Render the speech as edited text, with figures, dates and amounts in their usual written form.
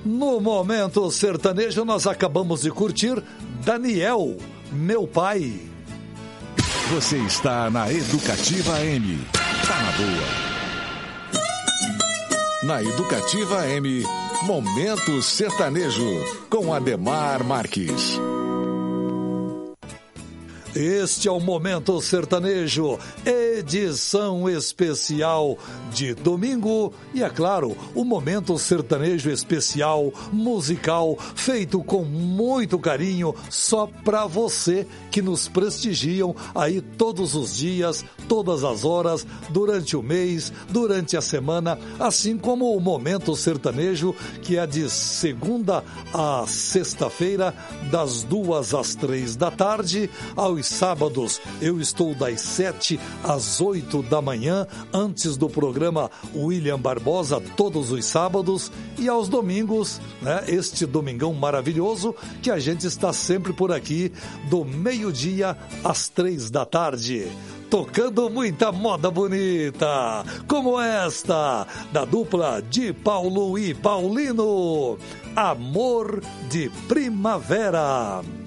No Momento Sertanejo, nós acabamos de curtir Daniel, Meu Pai. Você está na Educativa M. Tá na boa. Na Educativa M, Momento Sertanejo, com Ademar Marques. Este é o Momento Sertanejo, edição especial de domingo e, é claro, o Momento Sertanejo especial musical feito com muito carinho só para você que nos prestigiam aí todos os dias, todas as horas, durante o mês, durante a semana, assim como o Momento Sertanejo, que é de segunda a sexta-feira, das 2 às 3 da tarde, aos sábados eu estou das 7 às 8 da manhã, antes do programa William Barbosa, todos os sábados, e aos domingos, né, este domingão maravilhoso, que a gente está sempre por aqui, do meio-dia às 3 da tarde. Tocando muita moda bonita, como esta, da dupla de Paulo e Paulino, Amor de Primavera.